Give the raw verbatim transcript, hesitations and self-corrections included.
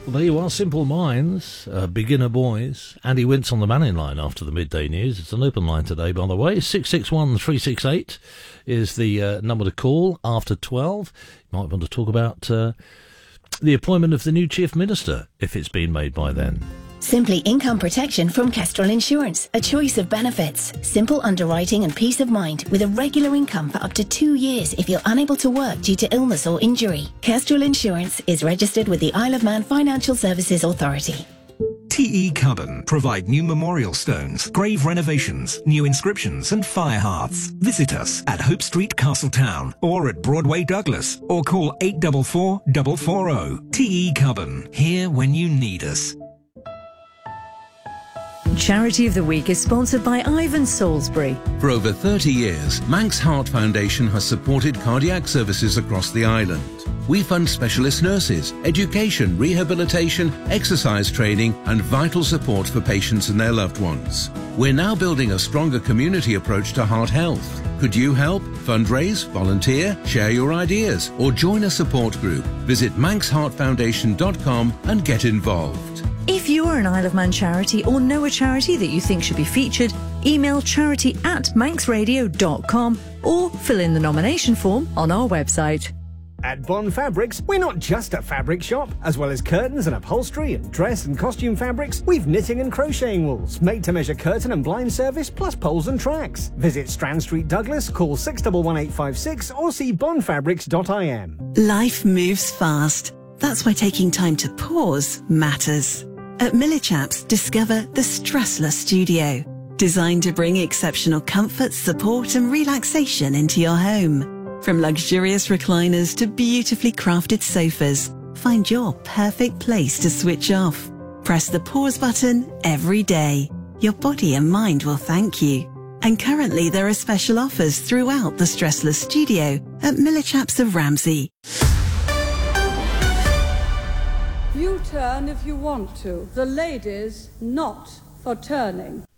Well, there you are, Simple Minds, uh, Beginner Boys. Andy Wintz on the Manning line after the midday news. It's an open line today, by the way. six six one, three six eight is the uh, number to call after twelve. You might want to talk about uh, the appointment of the new Chief Minister, if it's been made by then. Simply income protection from Kestrel Insurance. A choice of benefits, simple underwriting and peace of mind with a regular income for up to two years if you're unable to work due to illness or injury. Kestrel Insurance is registered with the Isle of Man Financial Services Authority. T E Cubbon provide new memorial stones, grave renovations, new inscriptions and fire hearths. Visit us at Hope Street, Castletown or at Broadway, Douglas, or call eight four four, four four zero. T E Cubbon, here when you need us. Charity of the Week is sponsored by Ivan Salisbury. For over thirty years, Manx Heart Foundation has supported cardiac services across the island. We fund specialist nurses, education, rehabilitation, exercise training and vital support for patients and their loved ones. We're now building a stronger community approach to heart health. Could you help? Fundraise, volunteer, share your ideas or join a support group. Visit manx heart foundation dot com and get involved. If you are an Isle of Man charity or know a charity that you think should be featured, email charity at manx radio dot com or fill in the nomination form on our website. At Bond Fabrics, we're not just a fabric shop. As well as curtains and upholstery and dress and costume fabrics, we've knitting and crocheting wools, made-to-measure curtain and blind service, plus poles and tracks. Visit Strand Street, Douglas, call six one one eight five six or see bond fabrics dot I M. Life moves fast. That's why taking time to pause matters. At Millichaps, discover the Stressless Studio, designed to bring exceptional comfort, support and relaxation into your home. From luxurious recliners to beautifully crafted sofas, find your perfect place to switch off. Press the pause button every day. Your body and mind will thank you. And currently there are special offers throughout the Stressless Studio at Millichaps of Ramsey. You turn if you want to. The ladies, not for turning.